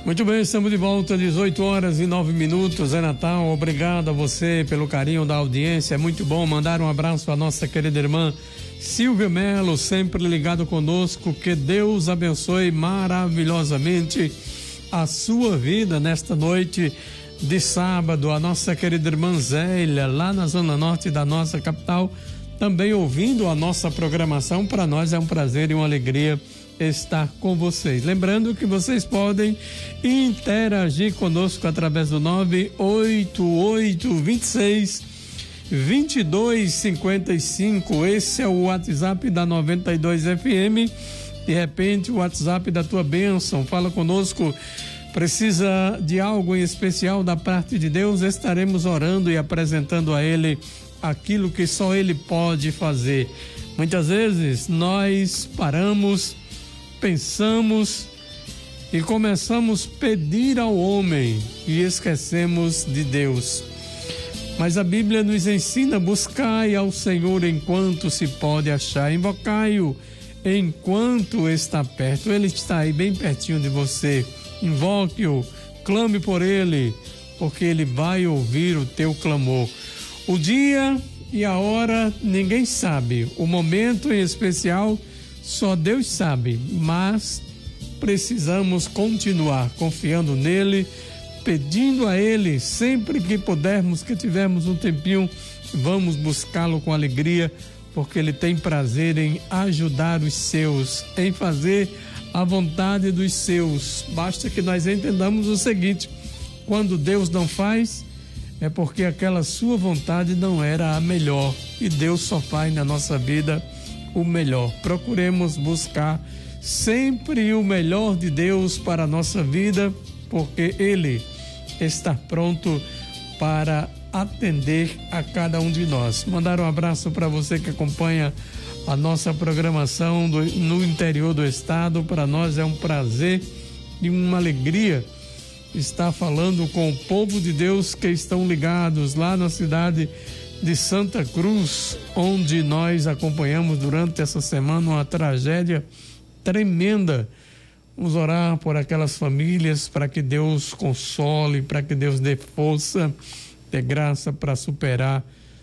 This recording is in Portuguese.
Muito bem, estamos de volta, 18h09. É Natal. Obrigado a você pelo carinho da audiência. É muito bom mandar um abraço à nossa querida irmã Silvia Melo, sempre ligado conosco. Que Deus abençoe maravilhosamente a sua vida nesta noite de sábado. A nossa querida irmã Zélia, lá na zona norte da nossa capital, também ouvindo a nossa programação. Para nós é um prazer e uma alegria estar com vocês. Lembrando que vocês podem interagir conosco através do 98826-2255. Esse é o WhatsApp da 92 FM. De repente, o WhatsApp da tua bênção. Fala conosco. Precisa de algo em especial da parte de Deus? Estaremos orando e apresentando a Ele aquilo que só Ele pode fazer. Muitas vezes nós paramos, pensamos e começamos a pedir ao homem e esquecemos de Deus. Mas a Bíblia nos ensina: buscai ao Senhor enquanto se pode achar, invocai-o enquanto está perto. Ele está aí bem pertinho de você. Invoque-o, clame por ele, porque ele vai ouvir o teu clamor. O dia e a hora ninguém sabe, o momento em especial só Deus sabe, mas precisamos continuar confiando nele, pedindo a ele sempre que pudermos, que tivermos um tempinho, vamos buscá-lo com alegria, porque ele tem prazer em ajudar os seus, em fazer a vontade dos seus. Basta que nós entendamos o seguinte: quando Deus não faz, é porque aquela sua vontade não era a melhor, e Deus só faz na nossa vida o melhor. Procuremos buscar sempre o melhor de Deus para a nossa vida, porque Ele está pronto para atender a cada um de nós. Mandar um abraço para você que acompanha a nossa programação no interior do estado. Para nós é um prazer e uma alegria estar falando com o povo de Deus que estão ligados lá na cidade de Santa Cruz, onde nós acompanhamos durante essa semana uma tragédia tremenda. Vamos orar por aquelas famílias, para que Deus console, para que Deus dê força, dê graça para superar